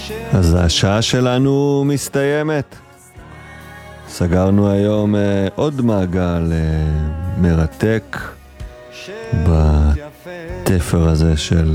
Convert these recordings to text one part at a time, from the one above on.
אז השעה שלנו מסתיימת. סגרנו היום עוד מעגל מרתק בתפר הזה של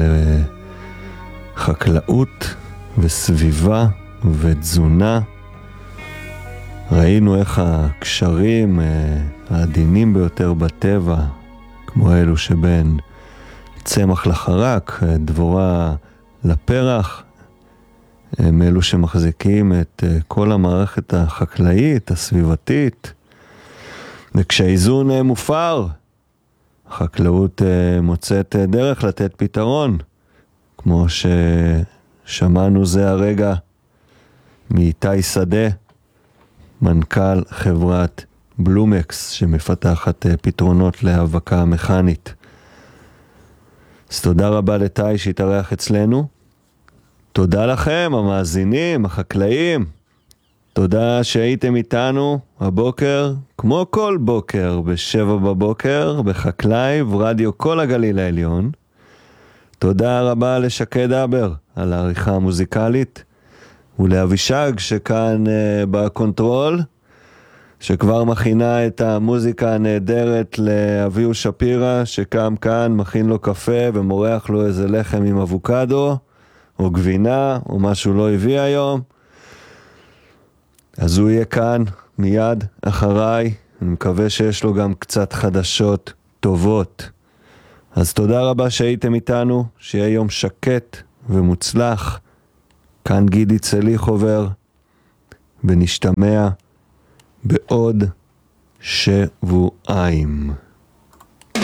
חקלאות וסביבה ותזונה. ראינו איך הקשרים העדינים ביותר בטבע, כמו אלו שבין צמח לחרק, דבורה לפרח, הם אלו שמחזיקים את כל המערכת החקלאית, הסביבתית. וכשהאיזון מופר, החקלאות מוצאת דרך לתת פתרון, כמו ששמענו זה הרגע מאיתי שדה, מנכ"ל חברת בלומקס, שמפתחת פתרונות להאבקה מכנית. אז תודה רבה לתאי שהתארח אצלנו. תודה לכם, המאזינים, החקלאים. תודה שהייתם איתנו הבוקר, כמו כל בוקר, ב7 בבוקר, בחקלאי ורדיו כל הגליל העליון. תודה רבה לשקד אבר על העריכה המוזיקלית, ולאבישג שכאן בקונטרול, שכבר מכינה את המוזיקה הנהדרת לאביהו שפירה, שקם כאן, מכין לו קפה ומורח לו איזה לחם עם אבוקדו, או גבינה, או משהו לא הביא היום. אז הוא יהיה כאן מיד אחריי. אני מקווה שיש לו גם קצת חדשות טובות. אז תודה רבה שהייתם איתנו, שיהיה יום שקט ומוצלח. כאן גידי צליחובר, ונשתמע בעוד שבועיים.